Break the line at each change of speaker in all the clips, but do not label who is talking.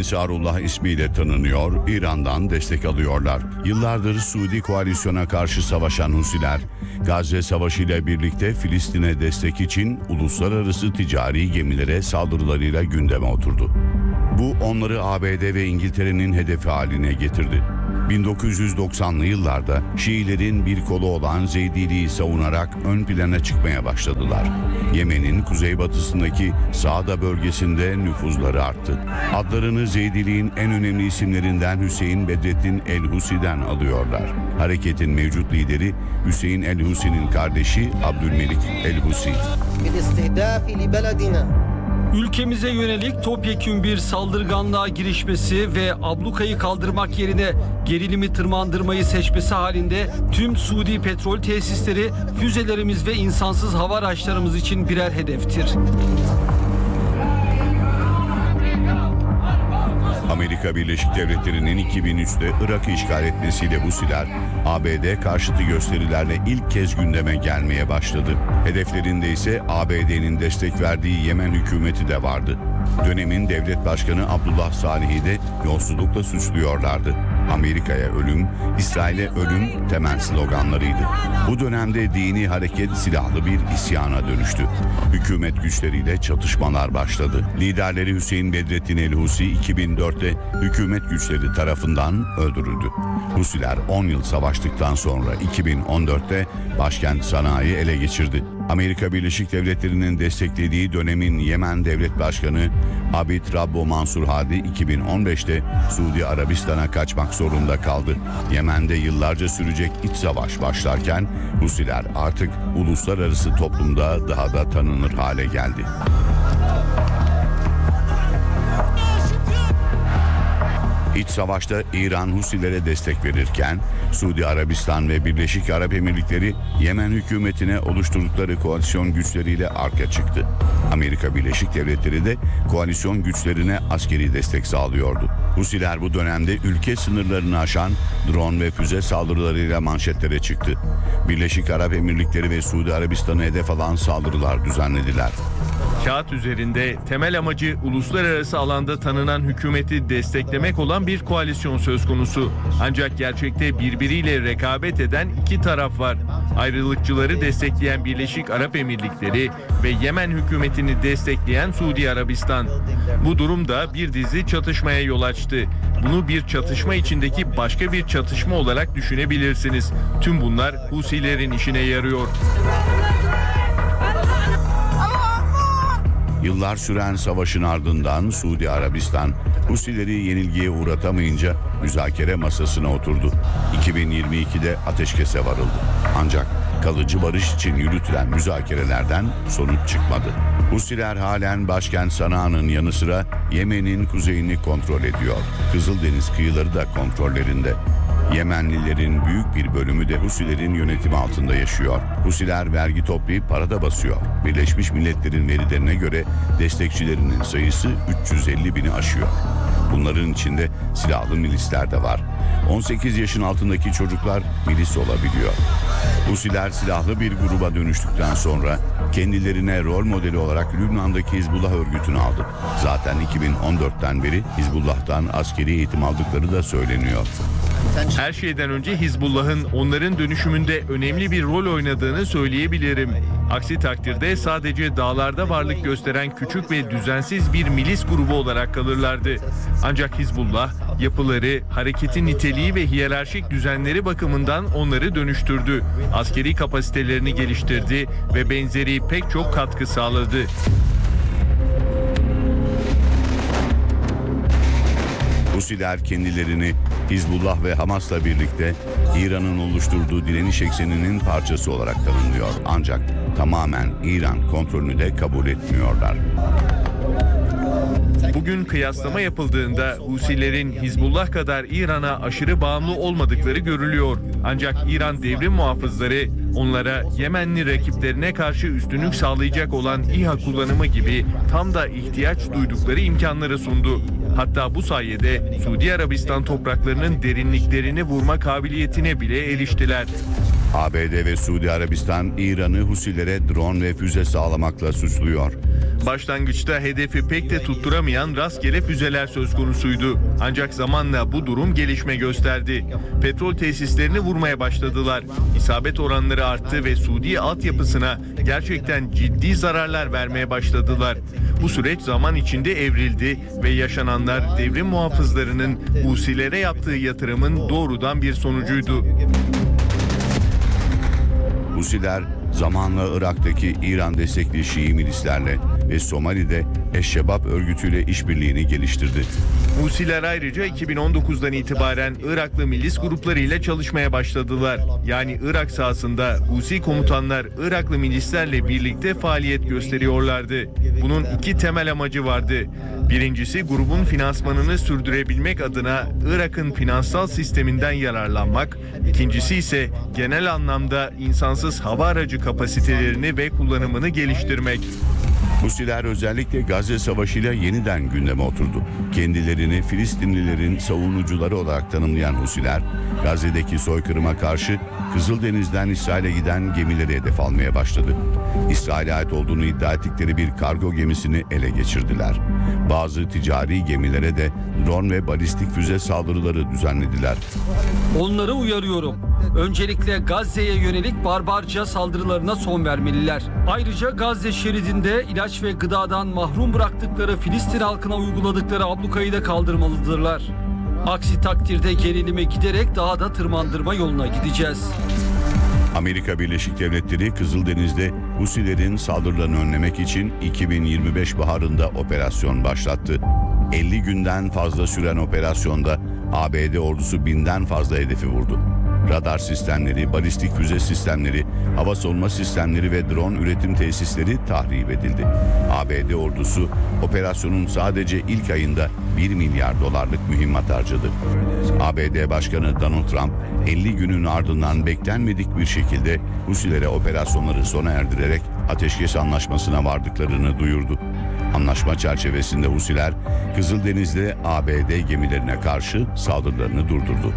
Ensarullah ismiyle tanınıyor, İran'dan destek alıyorlar. Yıllardır Suudi koalisyona karşı savaşan Husiler, Gazze Savaşı ile birlikte Filistin'e destek için uluslararası ticari gemilere saldırılarıyla gündeme oturdu. Bu onları ABD ve İngiltere'nin hedefi haline getirdi. 1990'lı yıllarda Şiilerin bir kolu olan Zeydiliği savunarak ön plana çıkmaya başladılar. Yemen'in kuzeybatısındaki Saada bölgesinde nüfuzları arttı. Adlarını Zeydiliğin en önemli isimlerinden Hüseyin Bedrettin el-Husi'den alıyorlar. Hareketin mevcut lideri Hüseyin el-Husi'nin kardeşi Abdülmelik el-Husi.
Ülkemize yönelik topyekün bir saldırganlığa girişmesi ve ablukayı kaldırmak yerine gerilimi tırmandırmayı seçmesi halinde tüm Suudi petrol tesisleri, füzelerimiz ve insansız hava araçlarımız için birer hedeftir.
Amerika Birleşik Devletleri'nin 2003'te Irak'ı işgal etmesiyle Husiler, ABD karşıtı gösterilerle ilk kez gündeme gelmeye başladı. Hedeflerinde ise ABD'nin destek verdiği Yemen hükümeti de vardı. Dönemin devlet başkanı Abdullah Salih'i de yolsuzlukla suçluyorlardı. Amerika'ya ölüm, İsrail'e ölüm temel sloganlarıydı. Bu dönemde dini hareket silahlı bir isyana dönüştü. Hükümet güçleriyle çatışmalar başladı. Liderleri Hüseyin Bedrettin el-Husi 2004'te hükümet güçleri tarafından öldürüldü. Husiler 10 yıl savaştıktan sonra 2014'te başkent Sana'yı ele geçirdi. Amerika Birleşik Devletleri'nin desteklediği dönemin Yemen Devlet Başkanı Abid Rabbo Mansur Hadi 2015'te Suudi Arabistan'a kaçmak zorunda kaldı. Yemen'de yıllarca sürecek iç savaş başlarken Husiler artık uluslararası toplumda daha da tanınır hale geldi. İç savaşta İran Husilere destek verirken Suudi Arabistan ve Birleşik Arap Emirlikleri Yemen hükümetine oluşturdukları koalisyon güçleriyle arka çıktı. Amerika Birleşik Devletleri de koalisyon güçlerine askeri destek sağlıyordu. Husiler bu dönemde ülke sınırlarını aşan drone ve füze saldırılarıyla manşetlere çıktı. Birleşik Arap Emirlikleri ve Suudi Arabistan'ı hedef alan saldırılar düzenlediler.
Kağıt üzerinde temel amacı uluslararası alanda tanınan hükümeti desteklemek olan bir koalisyon söz konusu. Ancak gerçekte birbiriyle rekabet eden iki taraf var. Ayrılıkçıları destekleyen Birleşik Arap Emirlikleri ve Yemen hükümetini destekleyen Suudi Arabistan. Bu durumda bir dizi çatışmaya yol açtı. Bunu bir çatışma içindeki başka bir çatışma olarak düşünebilirsiniz. Tüm bunlar Husilerin işine yarıyor.
Yıllar süren savaşın ardından Suudi Arabistan Husileri yenilgiye uğratamayınca müzakere masasına oturdu. 2022'de ateşkese varıldı. Ancak kalıcı barış için yürütülen müzakerelerden sonuç çıkmadı. Husiler halen başkent Sana'nın yanı sıra Yemen'in kuzeyini kontrol ediyor. Kızıldeniz kıyıları da kontrollerinde. Yemenlilerin büyük bir bölümü de Husilerin yönetimi altında yaşıyor. Husiler vergi toplayıp para da basıyor. Birleşmiş Milletler'in verilerine göre destekçilerinin sayısı 350 bini aşıyor. Bunların içinde silahlı milisler de var. 18 yaşın altındaki çocuklar milis olabiliyor. Husiler silahlı bir gruba dönüştükten sonra kendilerine rol modeli olarak Lübnan'daki Hizbullah örgütünü aldı. Zaten 2014'ten beri Hizbullah'tan askeri eğitim aldıkları da söyleniyor.
Her şeyden önce Hizbullah'ın onların dönüşümünde önemli bir rol oynadığını söyleyebilirim. Aksi takdirde sadece dağlarda varlık gösteren küçük ve düzensiz bir milis grubu olarak kalırlardı. Ancak Hizbullah yapıları, hareketin niteliği ve hiyerarşik düzenleri bakımından onları dönüştürdü. Askeri kapasitelerini geliştirdi ve benzeri pek çok katkı sağladı.
Husiler kendilerini Hizbullah ve Hamas'la birlikte İran'ın oluşturduğu direniş ekseninin parçası olarak tanımlıyor. Ancak tamamen İran kontrolünü de kabul etmiyorlar.
Bugün kıyaslama yapıldığında Husilerin Hizbullah kadar İran'a aşırı bağımlı olmadıkları görülüyor. Ancak İran devrim muhafızları onlara Yemenli rakiplerine karşı üstünlük sağlayacak olan İHA kullanımı gibi tam da ihtiyaç duydukları imkanları sundu. Hatta bu sayede Suudi Arabistan topraklarının derinliklerini vurma kabiliyetine bile eriştiler.
ABD ve Suudi Arabistan, İran'ı Husilere drone ve füze sağlamakla suçluyor.
Başlangıçta hedefi pek de tutturamayan rastgele füzeler söz konusuydu. Ancak zamanla bu durum gelişme gösterdi. Petrol tesislerini vurmaya başladılar. İsabet oranları arttı ve Suudi altyapısına gerçekten ciddi zararlar vermeye başladılar. Bu süreç zaman içinde evrildi ve yaşananlar devrim muhafızlarının Husilere yaptığı yatırımın doğrudan bir sonucuydu.
Husiler zamanla Irak'taki İran destekli Şii milislerle ve Somali'de Eşşebab örgütüyle işbirliğini geliştirdi.
Husiler ayrıca 2019'dan itibaren Iraklı milis gruplarıyla çalışmaya başladılar. Yani Irak sahasında Husi komutanlar Iraklı milislerle birlikte faaliyet gösteriyorlardı. Bunun iki temel amacı vardı. Birincisi grubun finansmanını sürdürebilmek adına Irak'ın finansal sisteminden yararlanmak. İkincisi ise genel anlamda insansız hava aracı kapasitelerini ve kullanımını geliştirmek.
Husiler özellikle Gazze Savaşı'yla yeniden gündeme oturdu. Kendilerini Filistinlilerin savunucuları olarak tanımlayan Husiler, Gazze'deki soykırıma karşı Kızıldeniz'den İsrail'e giden gemileri hedef almaya başladı. İsrail'e ait olduğunu iddia ettikleri bir kargo gemisini ele geçirdiler. Bazı ticari gemilere de drone ve balistik füze saldırıları düzenlediler.
Onları uyarıyorum. Öncelikle Gazze'ye yönelik barbarca saldırılarına son vermeliler. Ayrıca Gazze şeridinde ilaç ve gıdadan mahrum bıraktıkları Filistin halkına uyguladıkları ablukayı da kaldırmalıdırlar. Aksi takdirde gerilime giderek daha da tırmandırma yoluna gideceğiz.
Amerika Birleşik Devletleri Kızıldeniz'de Husilerin saldırılarını önlemek için 2025 baharında operasyon başlattı. 50 günden fazla süren operasyonda ABD ordusu 1000'den fazla hedefi vurdu. Radar sistemleri, balistik füze sistemleri, hava savunma sistemleri ve drone üretim tesisleri tahrip edildi. ABD ordusu operasyonun sadece ilk ayında 1 milyar dolarlık mühimmat harcadı. ABD Başkanı Donald Trump 50 günün ardından beklenmedik bir şekilde Husilere operasyonları sona erdirerek ateşkes anlaşmasına vardıklarını duyurdu. Anlaşma çerçevesinde Husiler Kızıldeniz'de ABD gemilerine karşı saldırılarını durdurdu.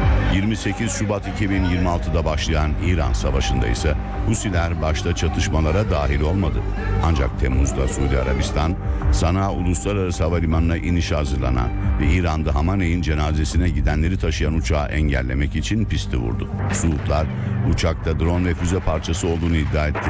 28 Şubat 2026'da başlayan İran Savaşı'nda ise Husiler başta çatışmalara dahil olmadı. Ancak Temmuz'da Suudi Arabistan, Sana Uluslararası Havalimanı'na inişe hazırlanan ve İran'da Hamaney'in cenazesine gidenleri taşıyan uçağı engellemek için pisti vurdu. Suudlar uçakta drone ve füze parçası olduğunu iddia etti.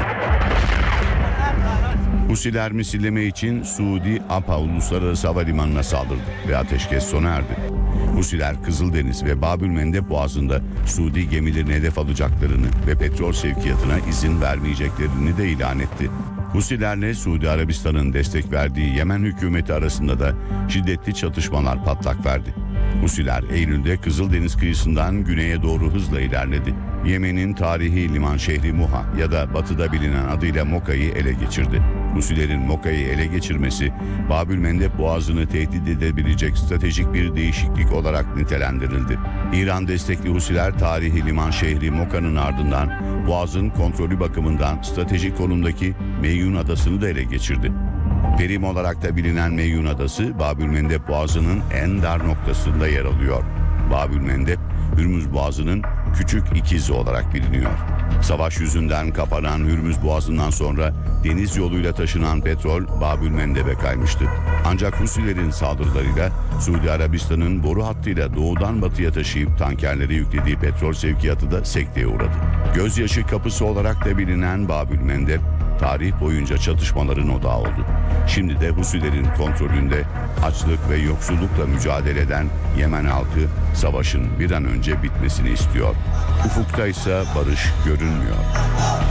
Husiler misilleme için Suudi Abha Uluslararası Havalimanı'na saldırdı ve ateşkes sona erdi. Husiler Kızıldeniz ve Babülmendeb Boğazı'nda Suudi gemilerini hedef alacaklarını ve petrol sevkiyatına izin vermeyeceklerini de ilan etti. Husilerle Suudi Arabistan'ın destek verdiği Yemen hükümeti arasında da şiddetli çatışmalar patlak verdi. Husiler Eylül'de Kızıldeniz kıyısından güneye doğru hızla ilerledi. Yemen'in tarihi liman şehri Muha ya da batıda bilinen adıyla Moka'yı ele geçirdi. Husilerin Moka'yı ele geçirmesi, Babülmendeb Boğazı'nı tehdit edebilecek stratejik bir değişiklik olarak nitelendirildi. İran destekli Husiler tarihi liman şehri Moka'nın ardından Boğaz'ın kontrolü bakımından stratejik konumdaki Meyyun Adası'nı da ele geçirdi. Perim olarak da bilinen Meyyun Adası, Babülmendeb Boğazı'nın en dar noktasında yer alıyor. Babülmendeb, Hürmüz Boğazı'nın küçük ikizi olarak biliniyor. Savaş yüzünden kapanan Hürmüz Boğazı'ndan sonra deniz yoluyla taşınan petrol Babülmendeb'e kaymıştı. Ancak Husilerin saldırılarıyla Suudi Arabistan'ın boru hattıyla doğudan batıya taşıyıp tankerlere yüklediği petrol sevkiyatı da sekteye uğradı. Gözyaşı kapısı olarak da bilinen Babülmendeb, tarih boyunca çatışmaların odağı oldu. Şimdi de Husilerin kontrolünde açlık ve yoksullukla mücadele eden Yemen halkı savaşın bir an önce bitmesini istiyor. Ufukta ise barış görünmüyor.